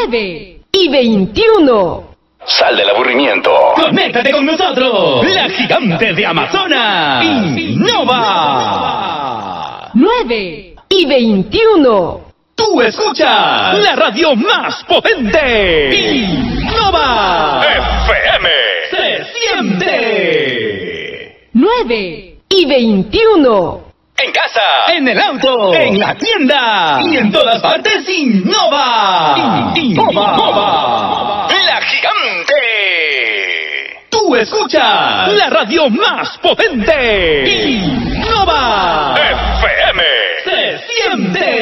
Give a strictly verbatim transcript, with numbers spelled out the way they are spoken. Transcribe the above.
nueve y veintiuno. Sal del aburrimiento. Conéctate con nosotros. La gigante de Amazonas. Innova. nueve y veintiuno. Tú escuchas la radio más potente. Innova. F M. Se siente. nueve y veintiuno. En casa. En el auto. En la tienda. Y en todas partes. Innova. Innova. La gigante. Tú escuchas la radio más potente. Innova. F M. Se siente.